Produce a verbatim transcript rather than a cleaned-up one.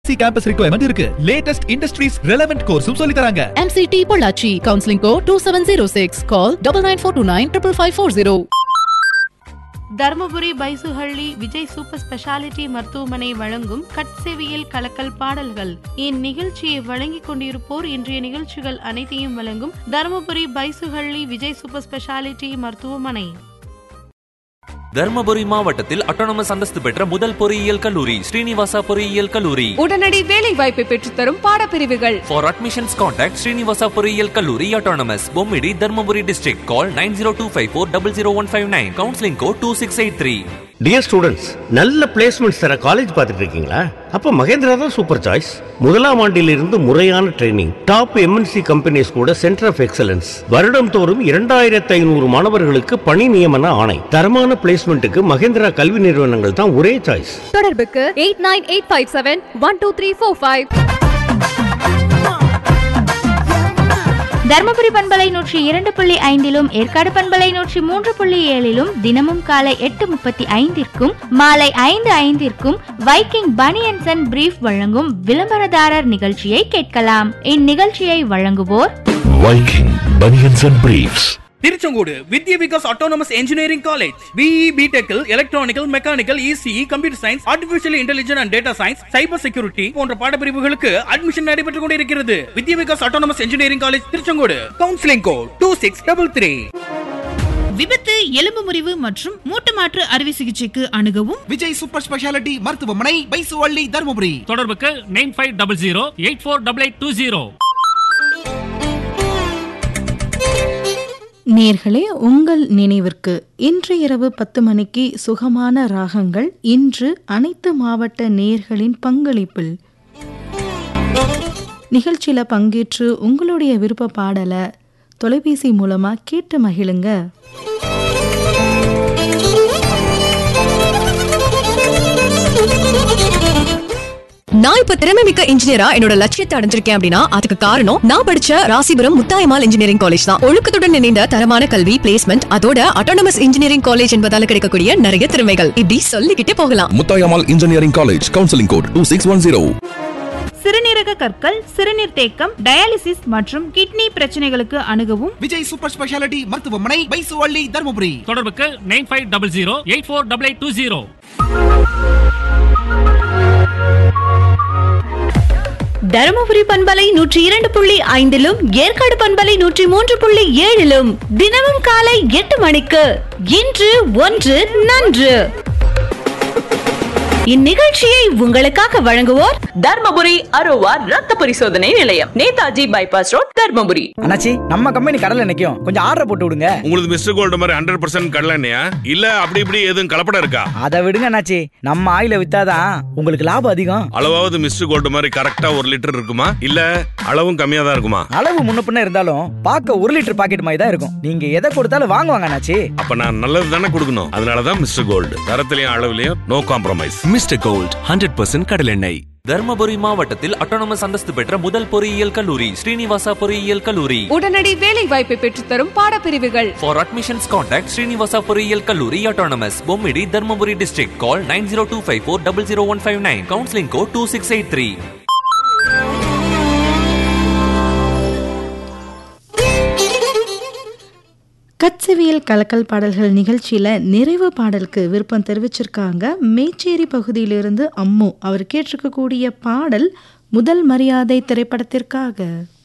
campus requirement இருக்கு. latest industries relevant course-உம் சொல்லி தராங்க. M C T Pollachi counseling code two seven zero six call nine nine four two nine five five four zero. Dharmapuri Baisuhalli Vijay super speciality மருத்துவமனை வழங்கும் கட்செவியல் கலக்கல் பாடல்கள். இந்நிகழ்ச்சியை வழங்கிக் கொண்டிருப்போர் இன்றைய நிகழ்ச்சிகள் அனைத்தையும் வழங்கும் தர்மபுரி பைசுஹள்ளி விஜய் சூப்பர் ஸ்பெஷாலிட்டி மருத்துவமனை. தர்மபுரி மாவட்டத்தில் அட்டானமஸ் அந்தஸ்து பெற்ற முதல் பொறியியல் கல்லூரி ஸ்ரீனிவாசா பொறியியல் கல்லூரி. உடனடி வேலை வாய்ப்பை பெற்றுத்தரும் பாடப்பிரிவுகள். For admissions contact ஸ்ரீனிவாசா பொறியியல் கல்லூரி autonomous Bommidi Dharmapuri district. Call nine zero two five four zero zero one five nine. Counseling code two six eight three. Dear students, நல்ல பிளேஸ்மெண்ட்ஸ் தர காலேஜ் பார்த்துட்டு இருக்கீங்களா? அப்போ மகேந்திரா தான் சூப்பர் சாய்ஸ். முதலாம் ஆண்டிலிருந்து முறையான ட்ரைனிங், டாப் எம்என்சி கம்பெனிஸ் கூட சென்டர் ஆஃப் எக்ஸலன்ஸ், வருடம் தோறும் இரண்டாயிரத்து ஐநூறு மாணவர்களுக்கு பணி நியமன ஆணை. தரமான பிளேஸ்மெண்ட்டுக்கு மகேந்திரா கல்வி நிறுவனங்கள் தான் ஒரே சாய்ஸ். தொடர்புக்கு eight nine eight five seven one two three four five. Dharmapuri பண்பலை நூற்றி இரண்டு புள்ளி ஐந்திலும் ஏற்காடு பண்பலை நூற்றி மூன்று புள்ளி ஏழிலும் தினமும் காலை எட்டு முப்பத்தி ஐந்திற்கும் மாலை ஐந்து ஐந்திற்கும் வைக்கிங் பனியன்ஸ் அண்ட் பிரீஃப் வழங்கும் விளம்பரதாரர் நிகழ்ச்சியை கேட்கலாம். இந்நிகழ்ச்சியை வழங்குவோர் Viking banians and briefs. Tiruchengode Vidya Vikas autonomous engineering college. BE பிடெக்கில் electronical, mechanical, ECE, computer science, artificial intelligence and data science, cyber security போன்ற பாடப்பிரிவுகளுக்கு அட்மிஷன் நடைபெற்றுக் கொண்டிருக்கிறது. வித்யா Vikas autonomous engineering college Tiruchengode. Counselling code two six three three. விபத்து, எலும்பு முறிவு மற்றும் மூட்டு மாற்று அறுவை சிகிச்சைக்கு அணுகவும் விஜய் சூப்பர் ஸ்பெஷாலிட்டி மருத்துவமனை, பைசுவள்ளி, தர்மபுரி. தொடர்புக்கு nine five zero zero eight four eight eight two zero. நேர்களே, உங்கள் நினைவிற்கு இன்று இரவு பத்து மணிக்கு சுகமான ராகங்கள். இன்று அனைத்து மாவட்ட நேர்களின் பங்களிப்பில் நிகழ்ச்சியில பங்கேற்று உங்களுடைய விருப்ப பாடலை தொலைபேசி மூலமா கேட்டு மகிழுங்க. நான் இப்ப திறமை மிக்க இன்ஜினியரா என்னோட லட்சியத்தை அடைஞ்சிருக்கேன் அப்படின்னா அதுக்கு காரணம் நான் படிச்ச ராசிபுரம் முத்தாயம்மாள் இன்ஜினியரிங் காலேஜ் தான். ஒழுக்கத்துடன் இணைந்த தரமான கல்வி, பிளேஸ்மெண்ட், அதோட அட்டானமஸ் இன்ஜினியரிங் காலேஜ் என்பதால கிடைக்கக்கூடிய நிறைய திறமைகள் இப்படி சொல்லிக்கிட்டே போகலாம். Muthayammal engineering college, counselling code two six one zero. சிறுநீரக கற்கள், சிறுநீர் தேக்கம், டயாலிசிஸ் மற்றும் கிட்னி பிரச்சனைகளுக்கு அணுகவும் விஜய் சூப்பர் ஸ்பெஷாலிட்டி மருத்துவமனை, பைசுவள்ளி, தர்மபுரி. தொடர்புக்கு nine five zero zero eight four eight eight two zero. Dharmapuri பண்பலை நூற்றி இரண்டு புள்ளி ஐந்திலும் ஏற்காடு பண்பலை நூற்றி மூன்று புள்ளி ஏழிலும் தினமும் காலை எட்டு மணிக்கு இன்று ஒன்று நன்று. இந்நிகழ்ச்சியை உங்களுக்காக வழங்குவோர் தர்மபுரி அரோவா ரத்த பரிசோதனை நிலையம், நேதாஜி பைபாஸ் ரோட், தர்மபுரி. அண்ணாச்சி, நம்ம கம்பெனி கடலை நிக்கும், கொஞ்சம் ஆர்டர் போட்டு விடுங்க. உங்களுக்கு மிஸ்டர் கோல்டு மாதிரி ஹண்ட்ரட் பர்சன்ட் கடலை எண்ணெயா இல்ல அப்படி இப்படி எதுவும் கலப்படம் இருக்கா? அதை விடுங்க அண்ணாச்சி, நம்ம ஆயில வித்தாதான் உங்களுக்கு லாபம் அதிகம். அளவாவது மிஸ்டர் கோல்டு மாதிரி கரெக்டா ஒரு லிட்டர் இருக்குமா இல்ல அளவும் கம்மியா தான் இருக்குமா? அளவு முன்ன பின்ன இருந்தாலும் பார்க்க ஒரு லிட்டர் பாக்கெட் மாதிரி தான் இருக்கும். நீங்க எதை கொடுத்தாலும் வாங்குவாங்க அண்ணாச்சி. அப்ப நான் நல்லது தானே கொடுக்கணும். அதனாலதான் mister gold, தரத்திலையும் அளவுலயும் no compromise. Mister gold hundred percent கடல் எண்ணெய். தர்மபுரி மாவட்டத்தில் அட்டானமஸ் அந்தஸ்து பெற்ற முதல் பொறியியல் கல்லூரி ஸ்ரீனிவாசா பொறியியல் கல்லூரி. உடனடி வேலை வாய்ப்பை பெற்றுத்தரும் பாடப்பிரிவுகள். For admissions contact ஸ்ரீனிவாசா பொறியியல் கல்லூரி autonomous Bommidi Dharmapuri district. Call nine zero two five four zero zero one five nine. Counseling code two six eight three. கட்செவியல் கலக்கல் பாடல்கள் நிகழ்ச்சியில நிறைவு பாடலுக்கு விருப்பம் தெரிவிச்சிருக்காங்க. மேச்சேரி பகுதியிலிருந்து அம்மு. அவர் கேட்டிருக்கக்கூடிய பாடல் முதல் மரியாதை திரைப்படத்திற்காக.